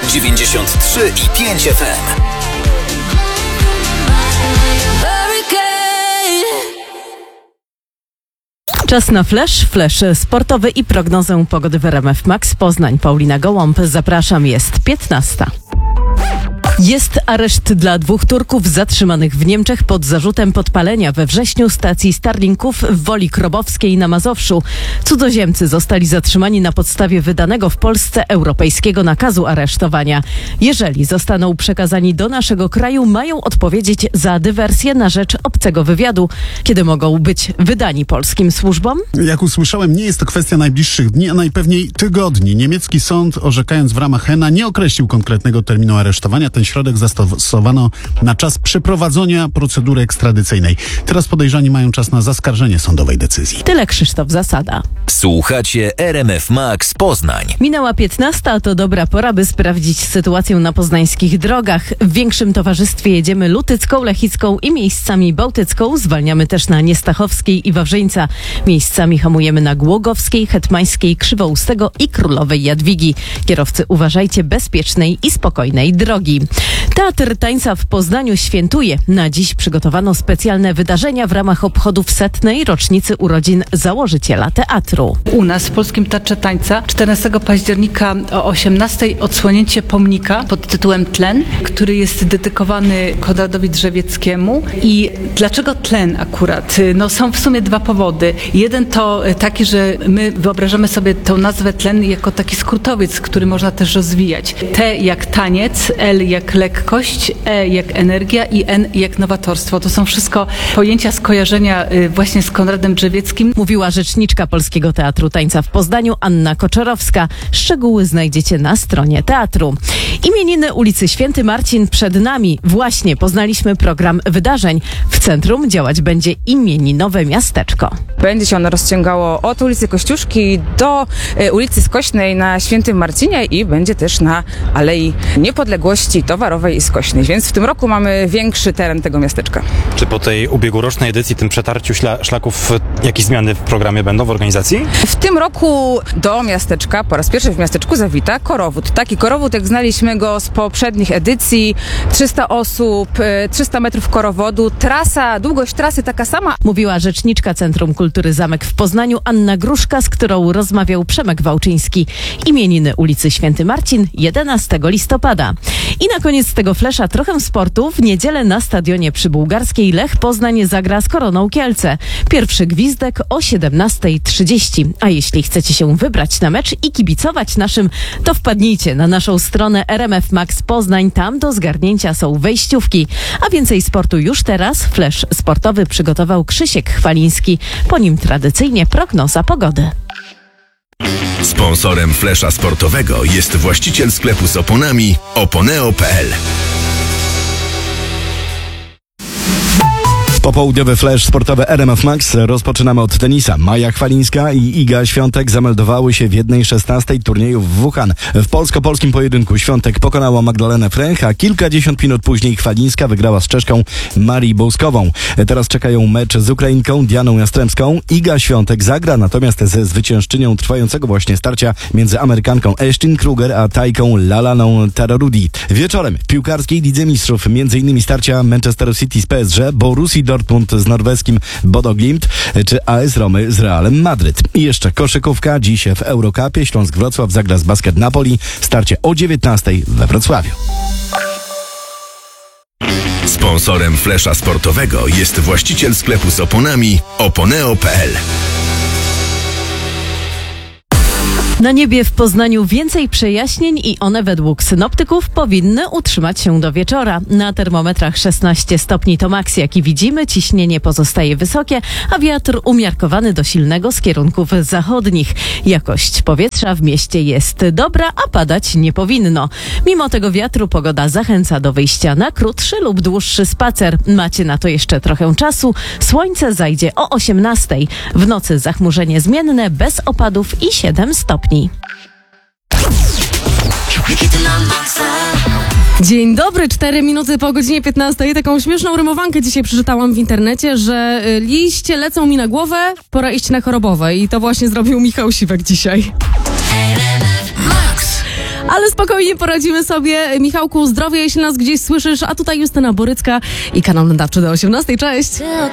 93,5 FM. Czas na flash sportowy i prognozę pogody w RMF Max. Poznań, Paulina Gołąb. Zapraszam, jest 15. Jest areszt dla 2 Turków zatrzymanych w Niemczech pod zarzutem podpalenia we wrześniu stacji Starlinków w Woli Krobowskiej na Mazowszu. Cudzoziemcy zostali zatrzymani na podstawie wydanego w Polsce europejskiego nakazu aresztowania. Jeżeli zostaną przekazani do naszego kraju, mają odpowiedzieć za dywersję na rzecz obcego wywiadu. Kiedy mogą być wydani polskim służbom? Jak usłyszałem, nie jest to kwestia najbliższych dni, a najpewniej tygodni. Niemiecki sąd, orzekając w ramach Hena, nie określił konkretnego terminu aresztowania. Ten środek zastosowano na czas przeprowadzenia procedury ekstradycyjnej. Teraz podejrzani mają czas na zaskarżenie sądowej decyzji. Tyle Krzysztof Zasada. Słuchacie RMF Max Poznań. Minęła 15, a to dobra pora, by sprawdzić sytuację na poznańskich drogach. W większym towarzystwie jedziemy Lutycką, Lechicką i miejscami Bałtycką. Zwalniamy też na Niestachowskiej i Wawrzyńca. Miejscami hamujemy na Głogowskiej, Hetmańskiej, Krzywoustego i Królowej Jadwigi. Kierowcy, uważajcie, bezpiecznej i spokojnej drogi. Teatr Tańca w Poznaniu świętuje. Na dziś przygotowano specjalne wydarzenia w ramach obchodów 100. rocznicy urodzin założyciela teatru. U nas w Polskim Teatrze Tańca 14 października o 18 odsłonięcie pomnika pod tytułem Tlen, który jest dedykowany Konradowi Drzewieckiemu. I dlaczego tlen akurat? No, są w sumie 2 powody. Jeden to taki, że my wyobrażamy sobie tę nazwę tlen jako taki skrótowiec, który można też rozwijać. T jak taniec, L jak lekkość, E jak energia i N jak nowatorstwo. To są wszystko pojęcia skojarzenia właśnie z Konradem Drzewieckim. Mówiła rzeczniczka Polskiego Teatru Tańca w Poznaniu Anna Koczorowska. Szczegóły znajdziecie na stronie teatru. Imieniny ulicy Święty Marcin przed nami. Właśnie poznaliśmy program wydarzeń. W centrum działać będzie imieninowe miasteczko. Będzie się ono rozciągało od ulicy Kościuszki do ulicy Skośnej na Świętym Marcinie i będzie też na Alei Niepodległości Towarowej i Skośnej, więc w tym roku mamy większy teren tego miasteczka. Czy po tej ubiegłorocznej edycji, tym przetarciu szlaków, jakieś zmiany w programie będą w organizacji? W tym roku do miasteczka po raz pierwszy w miasteczku zawita korowód. Taki korowód, jak znaliśmy go z poprzednich edycji, 300 osób, 300 metrów korowodu, długość trasy taka sama. Mówiła rzeczniczka Centrum Kultury Zamek w Poznaniu Anna Gruszka, z którą rozmawiał Przemek Wałczyński. Imieniny ulicy Święty Marcin 11 listopada. I na koniec tego flesza trochę sportu. W niedzielę na stadionie przy Bułgarskiej Lech Poznań zagra z Koroną Kielce. Pierwszy gwizdek o 17:30. A jeśli chcecie się wybrać na mecz i kibicować naszym, to wpadnijcie na naszą stronę RMF Max Poznań. Tam do zgarnięcia są wejściówki. A więcej sportu już teraz. Flesz sportowy przygotował Krzysiek Chwaliński. Po nim tradycyjnie prognoza pogody. Sponsorem flesza sportowego jest właściciel sklepu z oponami oponeo.pl. Popołudniowy flash sportowy RMF Max. Rozpoczynamy od tenisa. Maja Chwalińska i Iga Świątek zameldowały się w 1/16 turnieju w Wuhan. W polsko-polskim pojedynku Świątek pokonała Magdalenę Fręch, a kilkadziesiąt minut później Chwalińska wygrała z Czeszką Marią Boskową. Teraz czekają mecz z Ukrainką Dianą Jastrzębską. Iga Świątek zagra natomiast ze zwyciężczynią trwającego właśnie starcia między Amerykanką Ashton Kruger a Tajką Lalaną Tararudi. Wieczorem w piłkarskiej Lidze Mistrzów m.in. starcia Manchester City z PSG, Borussii Dortmund z norweskim Bodo Glimt czy AS Romy z Realem Madryt. I jeszcze koszykówka. Dziś w Eurocupie Śląsk Wrocław zagra z Basket Napoli. Starcie o 19:00 we Wrocławiu. Sponsorem flesza sportowego jest właściciel sklepu z oponami oponeo.pl. Na niebie w Poznaniu więcej przejaśnień i one według synoptyków powinny utrzymać się do wieczora. Na termometrach 16 stopni to maks, jaki widzimy. Ciśnienie pozostaje wysokie, a wiatr umiarkowany do silnego z kierunków zachodnich. Jakość powietrza w mieście jest dobra, a padać nie powinno. Mimo tego wiatru pogoda zachęca do wyjścia na krótszy lub dłuższy spacer. Macie na to jeszcze trochę czasu. Słońce zajdzie o 18:00. W nocy zachmurzenie zmienne, bez opadów i 7 stopni. Dzień dobry, 4 minuty po godzinie 15. Taką śmieszną rymowankę dzisiaj przeczytałam w internecie, że liście lecą mi na głowę, pora iść na chorobowe. I to właśnie zrobił Michał Siwek dzisiaj. Ale spokojnie poradzimy sobie. Michałku, zdrowie, jeśli nas gdzieś słyszysz, a tutaj Justyna Borycka i kanał nadawczy do 18. Cześć!